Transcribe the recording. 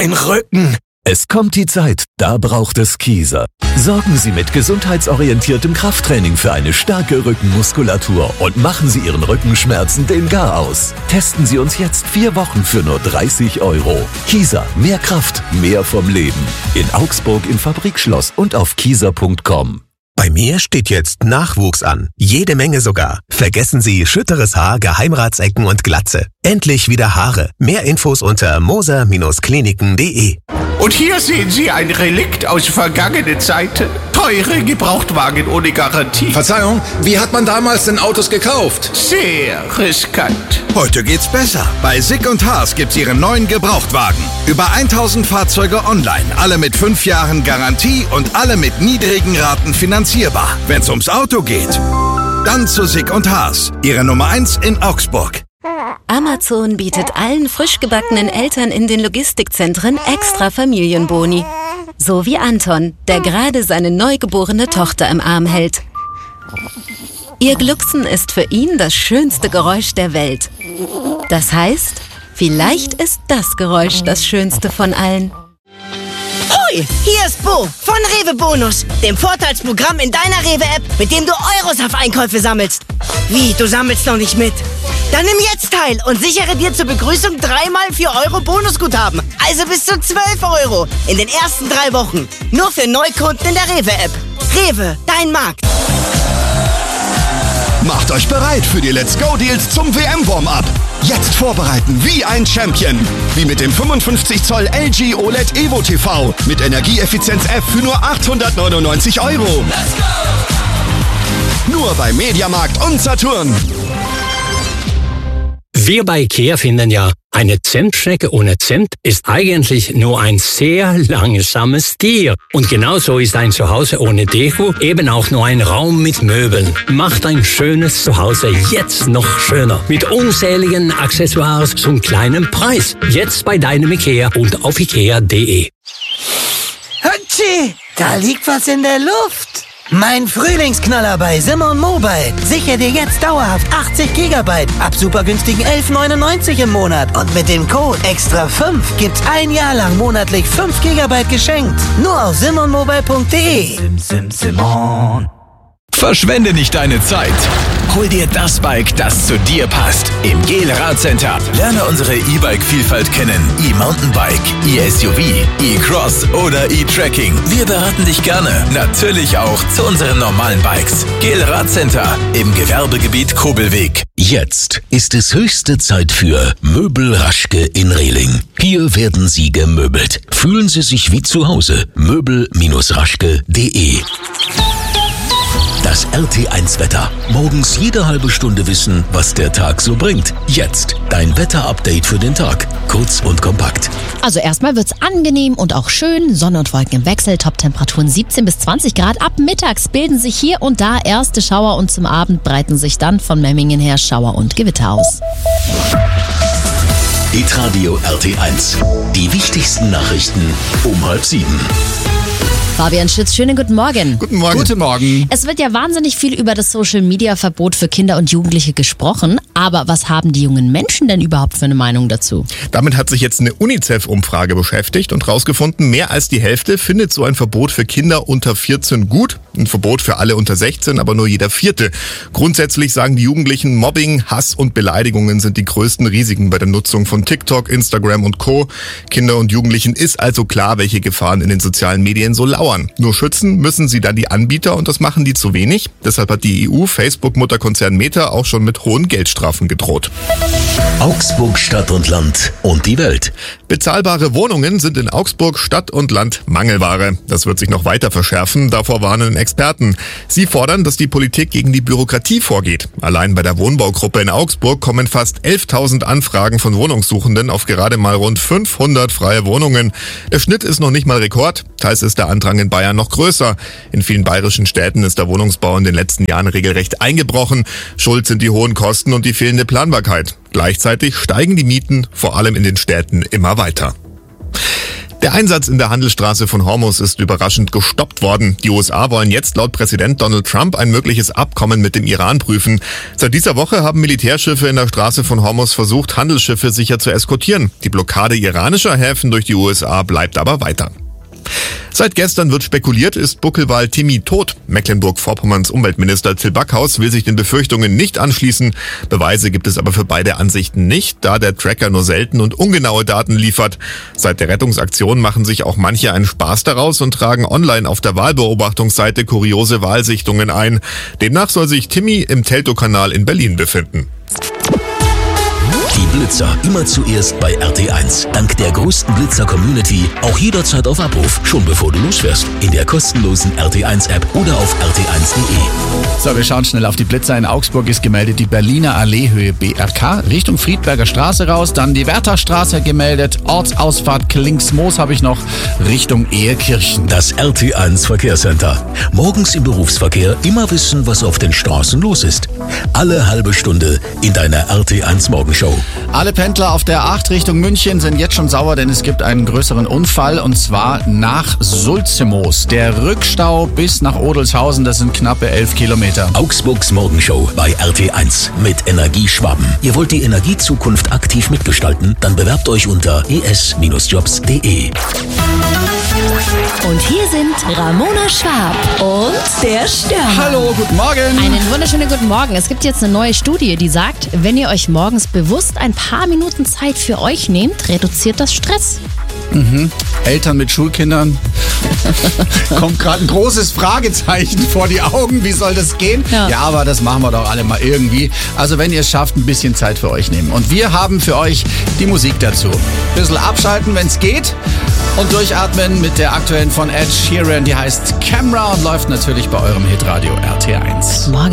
mein Rücken. Es kommt die Zeit, da braucht es Kieser. Sorgen Sie mit gesundheitsorientiertem Krafttraining für eine starke Rückenmuskulatur und machen Sie Ihren Rückenschmerzen den Gar aus. Testen Sie uns jetzt 4 Wochen für nur 30 €. Kieser, mehr Kraft, mehr vom Leben. In Augsburg im Fabrikschloss und auf kieser.com. Bei mir steht jetzt Nachwuchs an. Jede Menge sogar. Vergessen Sie schütteres Haar, Geheimratsecken und Glatze. Endlich wieder Haare. Mehr Infos unter moser-kliniken.de. Und hier sehen Sie ein Relikt aus vergangenen Zeiten. Teure Gebrauchtwagen ohne Garantie. Verzeihung, wie hat man damals denn Autos gekauft? Sehr riskant. Heute geht's besser. Bei Sick & Haas gibt's Ihren neuen Gebrauchtwagen. Über 1000 Fahrzeuge online. Alle mit 5 Jahren Garantie und alle mit niedrigen Raten finanzierbar. Wenn's ums Auto geht, dann zu Sick & Haas. Ihre Nummer 1 in Augsburg. Amazon bietet allen frisch gebackenen Eltern in den Logistikzentren extra Familienboni. So wie Anton, der gerade seine neugeborene Tochter im Arm hält. Ihr Glucksen ist für ihn das schönste Geräusch der Welt. Das heißt, vielleicht ist das Geräusch das schönste von allen. Hoi, hier ist Bo von Rewe Bonus, dem Vorteilsprogramm in deiner Rewe-App, mit dem du Euros auf Einkäufe sammelst. Wie, du sammelst noch nicht mit? Dann nimm jetzt teil und sichere dir zur Begrüßung 3x 4 € Bonusguthaben. Also bis zu 12 € in den ersten 3 Wochen. Nur für Neukunden in der Rewe-App. Rewe, dein Markt. Macht euch bereit für die Let's Go Deals zum WM-Warm-Up. Jetzt vorbereiten wie ein Champion. Wie mit dem 55 Zoll LG OLED Evo TV mit Energieeffizienz F für nur 899 €. Let's go! Nur bei Mediamarkt und Saturn. Wir bei IKEA finden ja, eine Zimtschnecke ohne Zimt ist eigentlich nur ein sehr langsames Tier. Und genauso ist ein Zuhause ohne Deko eben auch nur ein Raum mit Möbeln. Macht ein schönes Zuhause jetzt noch schöner. Mit unzähligen Accessoires zum kleinen Preis. Jetzt bei deinem IKEA und auf ikea.de. Hatschi, da liegt was in der Luft. Mein Frühlingsknaller bei Simon Mobile. Sicher dir jetzt dauerhaft 80 GB ab super günstigen 11,99 € im Monat. Und mit dem Code EXTRA5 gibt's ein Jahr lang monatlich 5 GB geschenkt. Nur auf simonmobile.de. Simon. Verschwende nicht deine Zeit. Hol dir das Bike, das zu dir passt. Im GEL Radcenter. Lerne unsere E-Bike-Vielfalt kennen. E-Mountainbike, E-SUV, E-Cross oder E-Trekking. Wir beraten dich gerne. Natürlich auch zu unseren normalen Bikes. GEL Radcenter im Gewerbegebiet Kobelweg. Jetzt ist es höchste Zeit für Möbel Raschke in Rehling. Hier werden Sie gemöbelt. Fühlen Sie sich wie zu Hause. Möbel-raschke.de. Das RT1-Wetter. Morgens jede halbe Stunde wissen, was der Tag so bringt. Jetzt dein Wetter-Update für den Tag. Kurz und kompakt. Also erstmal wird's angenehm und auch schön. Sonne und Wolken im Wechsel. Top-Temperaturen 17 bis 20 Grad. Ab mittags bilden sich hier und da erste Schauer und zum Abend breiten sich dann von Memmingen her Schauer und Gewitter aus. Hitradio RT1. Die wichtigsten Nachrichten um 6:30. Fabian Schütz, schönen guten Morgen. Guten Morgen. Guten Morgen. Es wird ja wahnsinnig viel über das Social-Media-Verbot für Kinder und Jugendliche gesprochen. Aber was haben die jungen Menschen denn überhaupt für eine Meinung dazu? Damit hat sich jetzt eine UNICEF-Umfrage beschäftigt und rausgefunden, mehr als die Hälfte findet so ein Verbot für Kinder unter 14 gut. Ein Verbot für alle unter 16, aber nur jeder Vierte. Grundsätzlich sagen die Jugendlichen, Mobbing, Hass und Beleidigungen sind die größten Risiken bei der Nutzung von TikTok, Instagram und Co. Kinder und Jugendlichen ist also klar, welche Gefahren in den sozialen Medien so lauern. Nur schützen müssen sie dann die Anbieter und das machen die zu wenig. Deshalb hat die EU Facebook-Mutterkonzern Meta auch schon mit hohen Geldstrafen gedroht. Augsburg Stadt und Land und die Welt. Bezahlbare Wohnungen sind in Augsburg Stadt und Land Mangelware. Das wird sich noch weiter verschärfen, davor warnen Experten. Sie fordern, dass die Politik gegen die Bürokratie vorgeht. Allein bei der Wohnbaugruppe in Augsburg kommen fast 11.000 Anfragen von Wohnungssuchenden auf gerade mal rund 500 freie Wohnungen. Der Schnitt ist noch nicht mal Rekord, teils ist der Andrang in Bayern noch größer. In vielen bayerischen Städten ist der Wohnungsbau in den letzten Jahren regelrecht eingebrochen. Schuld sind die hohen Kosten und die fehlende Planbarkeit. Gleichzeitig steigen die Mieten, vor allem in den Städten, immer weiter. Der Einsatz in der Handelsstraße von Hormuz ist überraschend gestoppt worden. Die USA wollen jetzt laut Präsident Donald Trump ein mögliches Abkommen mit dem Iran prüfen. Seit dieser Woche haben Militärschiffe in der Straße von Hormuz versucht, Handelsschiffe sicher zu eskortieren. Die Blockade iranischer Häfen durch die USA bleibt aber weiter. Seit gestern wird spekuliert, ist Buckelwal Timmy tot. Mecklenburg-Vorpommerns Umweltminister Till Backhaus will sich den Befürchtungen nicht anschließen. Beweise gibt es aber für beide Ansichten nicht, da der Tracker nur selten und ungenaue Daten liefert. Seit der Rettungsaktion machen sich auch manche einen Spaß daraus und tragen online auf der Wahlbeobachtungsseite kuriose Wahlsichtungen ein. Demnach soll sich Timmy im Teltow-Kanal in Berlin befinden. Die Blitzer immer zuerst bei RT1. Dank der größten Blitzer-Community auch jederzeit auf Abruf, schon bevor du losfährst. In der kostenlosen RT1-App oder auf rt1.de. So, wir schauen schnell auf die Blitzer. In Augsburg ist gemeldet die Berliner Alleehöhe BRK Richtung Friedberger Straße raus. Dann die Wertherstraße gemeldet. Ortsausfahrt Klingsmoos habe ich noch Richtung Ehekirchen. Das RT1 Verkehrscenter. Morgens im Berufsverkehr immer wissen, was auf den Straßen los ist. Alle halbe Stunde in deiner RT1 Morgenshow. Alle Pendler auf der 8 Richtung München sind jetzt schon sauer, denn es gibt einen größeren Unfall und zwar nach Sulzimoos. Der Rückstau bis nach Odelshausen, das sind knappe 11 Kilometer. Augsburgs Morgenshow bei RT1 mit Energieschwaben. Ihr wollt die Energiezukunft aktiv mitgestalten? Dann bewerbt euch unter es-jobs.de. Und hier sind Ramona Schwab und der Stürmer. Hallo, guten Morgen. Einen wunderschönen guten Morgen. Es gibt jetzt eine neue Studie, die sagt, wenn ihr euch morgens bewusst ein paar Minuten Zeit für euch nehmt, reduziert das Stress. Eltern mit Schulkindern. Kommt gerade ein großes Fragezeichen vor die Augen. Wie soll das gehen? Ja, aber das machen wir doch alle mal irgendwie. Also wenn ihr es schafft, ein bisschen Zeit für euch nehmen. Und wir haben für euch die Musik dazu. Ein bisschen abschalten, wenn es geht. Und durchatmen mit der aktuellen von Ed Sheeran. Die heißt Camera und läuft natürlich bei eurem Hitradio RT1. Morgen.